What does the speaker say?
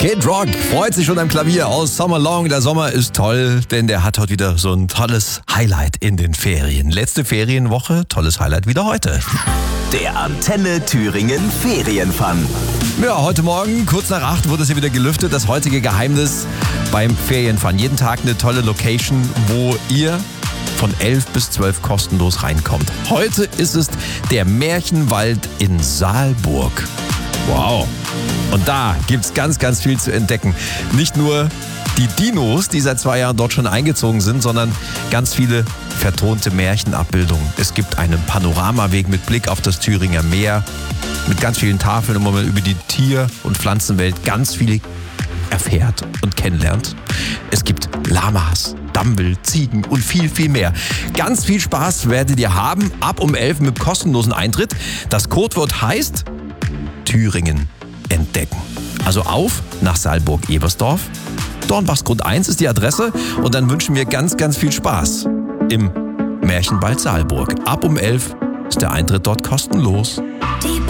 Kid Rock freut sich schon am Klavier aus Summer Long. Der Sommer ist toll, denn der hat heute wieder so ein tolles Highlight in den Ferien. Letzte Ferienwoche, tolles Highlight wieder heute. Der Antenne Thüringen Ferienfun. Ja, heute Morgen, kurz nach 8, wurde es hier wieder gelüftet. Das heutige Geheimnis beim Ferienfun. Jeden Tag eine tolle Location, wo ihr von 11 bis 12 kostenlos reinkommt. Heute ist es der Märchenwald in Saalburg. Wow. Und da gibt's ganz, ganz viel zu entdecken. Nicht nur die Dinos, die seit 2 Jahren dort schon eingezogen sind, sondern ganz viele vertonte Märchenabbildungen. Es gibt einen Panoramaweg mit Blick auf das Thüringer Meer, mit ganz vielen Tafeln, wo man über die Tier- und Pflanzenwelt ganz viel erfährt und kennenlernt. Es gibt Lamas, Dammwild, Ziegen und viel, viel mehr. Ganz viel Spaß werdet ihr haben, ab um 11 mit kostenlosen Eintritt. Das Codewort heißt Thüringen entdecken. Also auf nach Saalburg-Ebersdorf. Dornbachsgrund 1 ist die Adresse und dann wünschen wir ganz, ganz viel Spaß im Märchenwald Saalburg. Ab um 11 ist der Eintritt dort kostenlos. Die